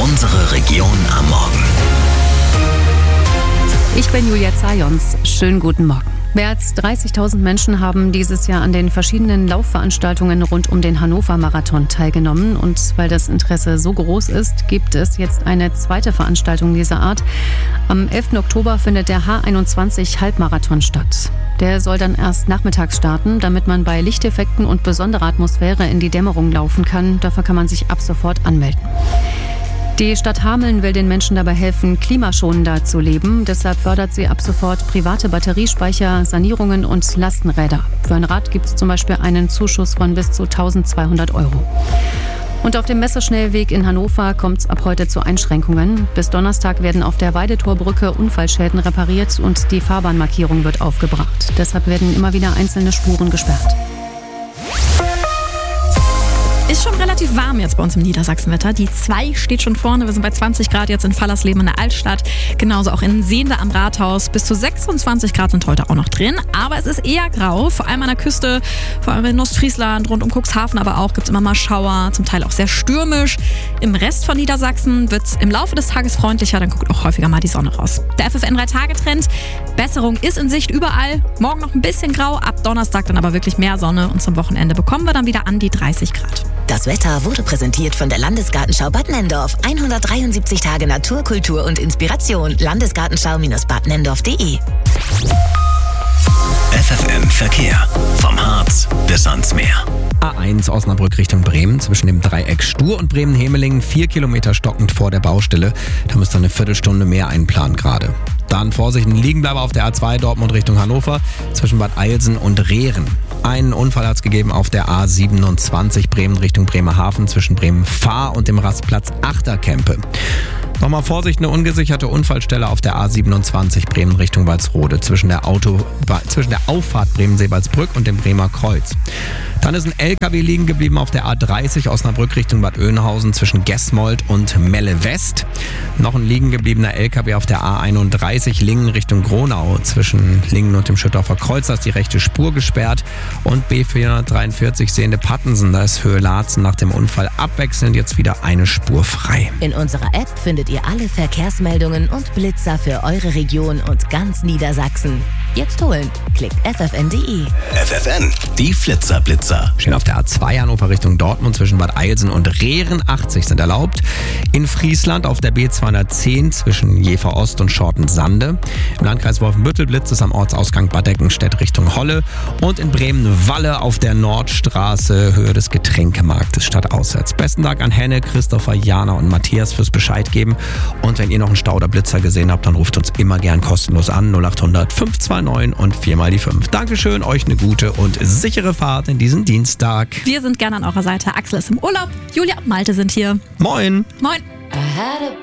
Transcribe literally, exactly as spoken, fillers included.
Unsere Region am Morgen. Ich bin Julia Zajons. Schönen guten Morgen. Mehr als dreißigtausend Menschen haben dieses Jahr an den verschiedenen Laufveranstaltungen rund um den Hannover-Marathon teilgenommen. Und weil das Interesse so groß ist, gibt es jetzt eine zweite Veranstaltung dieser Art. Am elften Oktober findet der H einundzwanzig Halbmarathon statt. Der soll dann erst nachmittags starten, damit man bei Lichteffekten und besonderer Atmosphäre in die Dämmerung laufen kann. Dafür kann man sich ab sofort anmelden. Die Stadt Hameln will den Menschen dabei helfen, klimaschonender zu leben. Deshalb fördert sie ab sofort private Batteriespeicher, Sanierungen und Lastenräder. Für ein Rad gibt es zum Beispiel einen Zuschuss von bis zu eintausendzweihundert Euro. Und auf dem Messerschnellweg in Hannover kommt es ab heute zu Einschränkungen. Bis Donnerstag werden auf der Weidetorbrücke Unfallschäden repariert und die Fahrbahnmarkierung wird aufgebracht. Deshalb werden immer wieder einzelne Spuren gesperrt. Ist schon relativ warm jetzt bei uns im Niedersachsenwetter. Die zwei steht schon vorne. Wir sind bei zwanzig Grad jetzt in Fallersleben in der Altstadt. Genauso auch in Sehnde am Rathaus. Bis zu sechsundzwanzig Grad sind heute auch noch drin. Aber es ist eher grau. Vor allem an der Küste, vor allem in Ostfriesland, rund um Cuxhaven aber auch, gibt es immer mal Schauer. Zum Teil auch sehr stürmisch. Im Rest von Niedersachsen wird es im Laufe des Tages freundlicher. Dann guckt auch häufiger mal die Sonne raus. Der F F N drei Tage Trend. Besserung ist in Sicht überall. Morgen noch ein bisschen grau. Ab Donnerstag dann aber wirklich mehr Sonne. Und zum Wochenende bekommen wir dann wieder an die dreißig Grad. Das Wetter wurde präsentiert von der Landesgartenschau Bad Nenndorf. hundertdreiundsiebzig Tage Natur, Kultur und Inspiration. Landesgartenschau Bad Nenndorf punkt de. F F N Verkehr. Vom Harz bis ans Meer. A eins Osnabrück Richtung Bremen, zwischen dem Dreieck Stur und Bremen-Hemelingen, vier Kilometer stockend vor der Baustelle. Da müsst ihr eine Viertelstunde mehr einplanen gerade. Dann Vorsicht, ein Liegenbleiber auf der A zwei Dortmund Richtung Hannover, zwischen Bad Eilsen und Rehren. Einen Unfall hat es gegeben auf der A siebenundzwanzig Bremen Richtung Bremerhaven, zwischen Bremen-Fahr und dem Rastplatz Achterkempe. Nochmal Vorsicht, eine ungesicherte Unfallstelle auf der A siebenundzwanzig Bremen Richtung Walsrode, zwischen der, Auto, zwischen der Auffahrt Bremen-Seebaldsbrück und dem Bremer Kreuz. Dann ist ein L K W liegen geblieben auf der A dreißig Osnabrück Richtung Bad Oeynhausen zwischen Gesmold und Melle West. Noch ein liegen gebliebener L K W auf der A einunddreißig Lingen Richtung Gronau zwischen Lingen und dem Schüttorfer Kreuz. Da ist die rechte Spur gesperrt. Und B vierhundertdreiundvierzig Sehnde Pattensen, da ist Höhe Laatzen nach dem Unfall abwechselnd jetzt wieder eine Spur frei. In unserer App findet ihr alle Verkehrsmeldungen und Blitzer für eure Region und ganz Niedersachsen. Jetzt holen. Klickt f f n punkt de. F F N, die Flitzerblitzer. Stehen auf der A zwei Hannover Richtung Dortmund zwischen Bad Eilsen und Rehren, achtzig sind erlaubt. In Friesland auf der B zweihundertzehn zwischen Jever Ost und Schortensande. Im Landkreis Wolfenbüttel blitzt es am Ortsausgang Bad Eckenstedt Richtung Holle. Und in Bremen-Walle auf der Nordstraße Höhe des Getränkemarktes stadtauswärts. Besten Dank an Henne, Christopher, Jana und Matthias fürs Bescheid geben. Und wenn ihr noch einen Stau oder Blitzer gesehen habt, dann ruft uns immer gern kostenlos an. null acht hundert fünf zwei neun und vier mal die fünf. Dankeschön, euch eine gute und sichere Fahrt in diesen Dienstag. Wir sind gerne an eurer Seite. Axel ist im Urlaub, Julia und Malte sind hier. Moin. Moin. I had a